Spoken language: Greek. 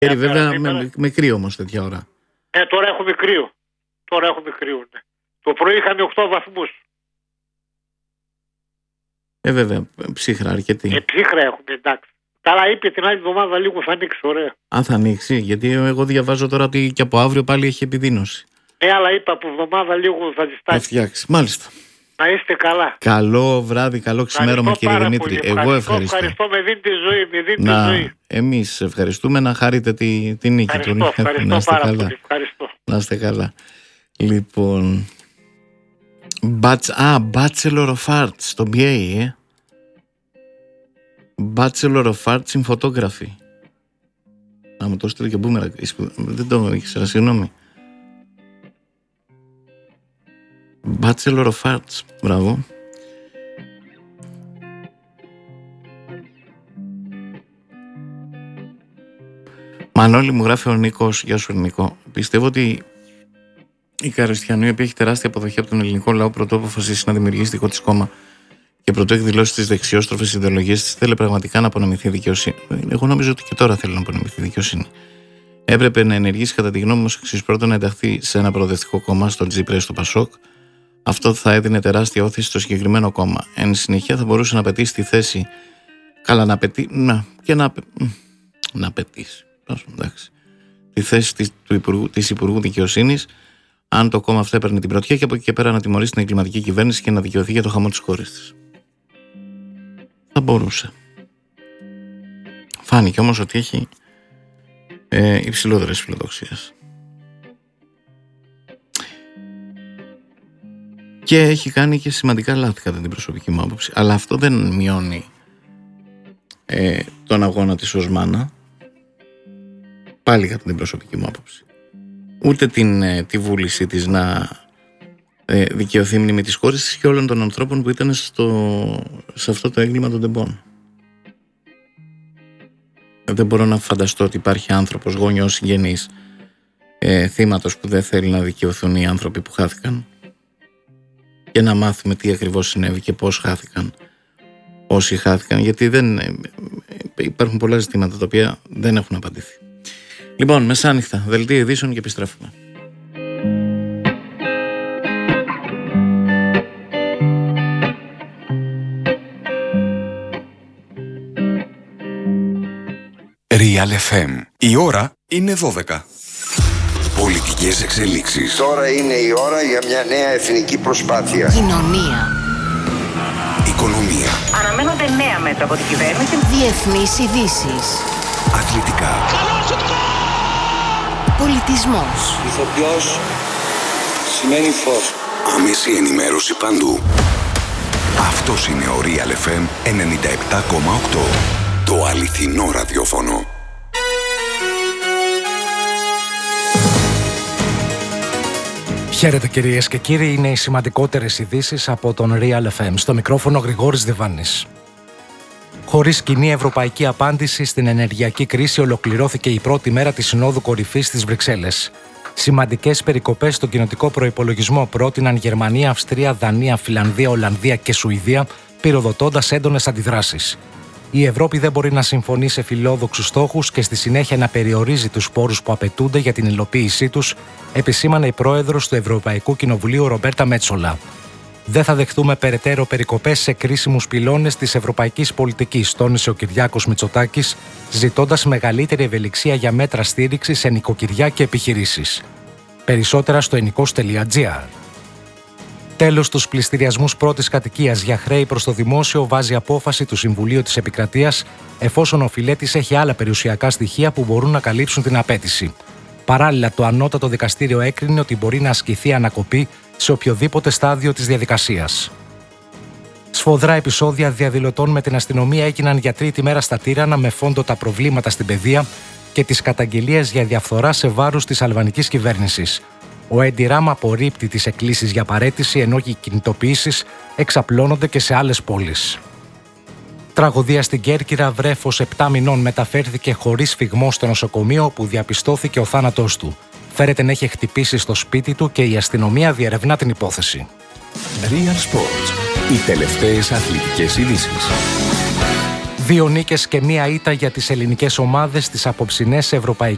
Βέβαια με κρύο όμως τέτοια ώρα. Τώρα έχουμε κρύο. Ναι. Το πρωί είχαμε 8 βαθμούς. Βέβαια, ψύχρα αρκετή. Ψύχρα έχουμε, εντάξει. Καλά, είπε την άλλη εβδομάδα λίγο θα ανοίξει, ωραία. Αν θα ανοίξει, γιατί εγώ διαβάζω τώρα ότι και από αύριο πάλι έχει επιδείνωση. Αλλά είπα από εβδομάδα λίγο θα ζητάξει. Θα φτιάξει, μάλιστα. Να είστε καλά. Καλό βράδυ, καλό ξημέρωμα, κύριε Δημήτρη. Εγώ ευχαριστώ. Ευχαριστώ, με δίνει τη ζωή. Εμείς ευχαριστούμε, να χαρείτε τη νίκη του. Ευχαριστώ πάρα πολύ. Ευχαριστώ. Να είστε καλά. Λοιπόν. Bachelor of Arts στο BA, Bachelor of Arts in Photography. Να μου το στείλει και μπούμερα. Δεν το ήξερα, συγγνώμη. Bachelor of Arts. Μπράβο. Μανώλη, μου γράφει ο Νίκος. Γεια σου, Νίκο. Πιστεύω ότι η Καριστιανού, η οποία έχει τεράστια αποδοχή από τον ελληνικό λαό, πρωτού αποφασίσει να δημιουργήσει δικό της κόμμα και πρωτού εκδηλώσει τις δεξιόστροφες ιδεολογίες της, θέλει πραγματικά να απονομηθεί δικαιοσύνη. Εγώ νομίζω ότι και τώρα θέλει να απονομηθεί δικαιοσύνη. Έπρεπε να ενεργήσει, κατά τη γνώμη μου, εξής: πρώτον, να ενταχθεί σε ένα προοδευτικό κόμμα, στο Τζίπρες του Πασόκ. Αυτό θα έδινε τεράστια όθηση στο συγκεκριμένο κόμμα. Εν συνεχεία, θα μπορούσε να απαιτήσει τη θέση. Καλά, να απαιτεί. Να απαιτήσει. Τη θέση της Υπουργού Δικαιοσύνης, αν το κόμμα αυτό έπαιρνε την πρωτιά, και από εκεί και πέρα να τιμωρήσει την εγκληματική κυβέρνηση και να δικαιωθεί για το χαμό της κόρης της. Θα μπορούσε. Φάνηκε όμως ότι έχει υψηλότερες φιλοδοξίες. Και έχει κάνει και σημαντικά λάθη κατά την προσωπική μου άποψη. Αλλά αυτό δεν μειώνει τον αγώνα της ως μάνα. Πάλι κατά την προσωπική μου άποψη. Ούτε τη βούληση της να δικαιωθεί η μνήμη της κόρης της και όλων των ανθρώπων που ήταν σε αυτό το έγκλημα των τεμπών. Δεν μπορώ να φανταστώ ότι υπάρχει άνθρωπος, γόνιος, συγγενής θύματος που δεν θέλει να δικαιωθούν οι άνθρωποι που χάθηκαν, και να μάθουμε τι ακριβώς συνέβη και πώς χάθηκαν όσοι χάθηκαν, γιατί υπάρχουν πολλά ζητήματα τα οποία δεν έχουν απαντηθεί. Λοιπόν, μεσάνυχτα, δελτίο ειδήσεων και επιστρέφουμε. Real FM. Η ώρα είναι 12. Πολιτικές εξελίξεις. Τώρα είναι η ώρα για μια νέα εθνική προσπάθεια. Κοινωνία. Οικονομία. Αναμένονται νέα μέτρα από την κυβέρνηση. Διεθνείς ειδήσεις. Αθλητικά. Πολιτισμός. Ηθοποιός σημαίνει φως. Άμεση ενημέρωση παντού. Αυτός είναι ο Real FM 97,8. Το αληθινό ραδιόφωνο. Χαίρετε κυρίες και κύριοι, είναι οι σημαντικότερες ειδήσεις από τον Real FM. Στο μικρόφωνο Γρηγόρης Δεβάνης. Χωρίς κοινή ευρωπαϊκή απάντηση στην ενεργειακή κρίση, ολοκληρώθηκε η πρώτη μέρα της Συνόδου Κορυφής στις Βρυξέλλες. Σημαντικές περικοπές στον κοινοτικό προϋπολογισμό πρότειναν Γερμανία, Αυστρία, Δανία, Φινλανδία, Ολλανδία και Σουηδία, πυροδοτώντας έντονες αντιδράσεις. Η Ευρώπη δεν μπορεί να συμφωνεί σε φιλόδοξους στόχους και στη συνέχεια να περιορίζει τους πόρους που απαιτούνται για την υλοποίησή τους, επισήμανε η πρόεδρος του Ευρωπαϊκού Κοινοβουλίου Ρομπέρτα Μέτσολα. Δεν θα δεχτούμε περαιτέρω περικοπές σε κρίσιμους πυλώνες της ευρωπαϊκής πολιτικής, τόνισε ο Κυριάκος Μητσοτάκης, ζητώντας μεγαλύτερη ευελιξία για μέτρα στήριξης σε νοικοκυριά και επιχειρήσεις. Περισσότερα στο enikos.gr. Τέλος, στους πληστηριασμούς πρώτης κατοικίας για χρέη προς το δημόσιο βάζει απόφαση του Συμβουλίου της Επικρατείας, εφόσον ο φιλέτης έχει άλλα περιουσιακά στοιχεία που μπορούν να καλύψουν την απέτηση. Παράλληλα, το Ανώτατο Δικαστήριο έκρινε ότι μπορεί να ασκηθεί ανακοπή σε οποιοδήποτε στάδιο της διαδικασίας. Σφοδρά επεισόδια διαδηλωτών με την αστυνομία έγιναν για τρίτη μέρα στα Τύρανα, με φόντο τα προβλήματα στην παιδεία και τις καταγγελίες για διαφθορά σε βάρος της αλβανικής κυβέρνησης. Ο Έντι Ράμα απορρίπτει τις εκκλήσεις για παραίτηση, ενώ οι κινητοποιήσεις εξαπλώνονται και σε άλλες πόλεις. Τραγωδία στην Κέρκυρα, βρέφος 7 μηνών μεταφέρθηκε χωρίς φυγμό στο νοσοκομείο, όπου διαπιστώθηκε ο θάνατός του. Φέρεται να έχει χτυπήσει στο σπίτι του και η αστυνομία διερευνά την υπόθεση. Real Sports. Οι τελευταίες αθλητικές ειδήσεις. 2 νίκες και 1 ήττα για τις ελληνικές ομάδες στις απόψινές ευρωπαϊκές